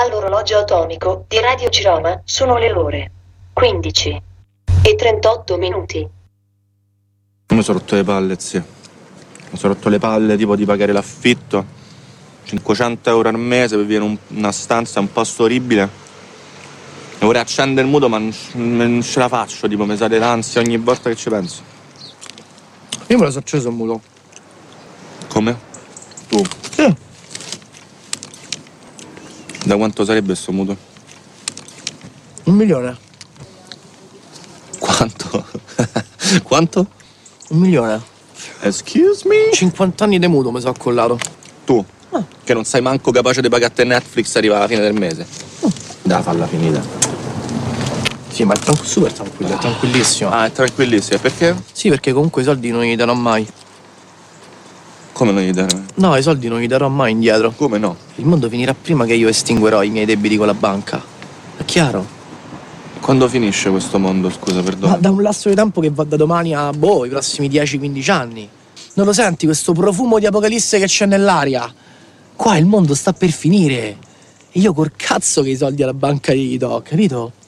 All'orologio atomico di Radio Ciroma sono le ore 15:38. Mi sono rotto le palle, zio. Mi sono rotto le palle tipo di pagare l'affitto. 500 euro al mese per vivere in una stanza, un posto orribile. E vorrei accendere il muto ma non ce la faccio, tipo mi sale l'ansia ogni volta che ci penso. Io me lo so acceso il muto. Come? Tu? Sì. Da quanto sarebbe sto muto? 1 milione. Quanto? Quanto? 1 milione. Excuse me? 50 anni di mutuo mi sono accollato. Tu? Che non sei manco capace di pagare Netflix arriva alla fine del mese. Dai, falla finita. Sì, ma è super tranquillo, è tranquillissimo. Ah, è tranquillissimo. Perché? Sì, perché comunque i soldi non li darò mai. Come non gli dare? No, i soldi non li darò mai indietro. Come no? Il mondo finirà prima che io estinguerò i miei debiti con la banca. È chiaro? Quando finisce questo mondo, scusa, perdono? Ma da un lasso di tempo che va da domani a, i prossimi 10-15 anni. Non lo senti questo profumo di apocalisse che c'è nell'aria? Qua il mondo sta per finire. E io col cazzo che i soldi alla banca gli do, capito?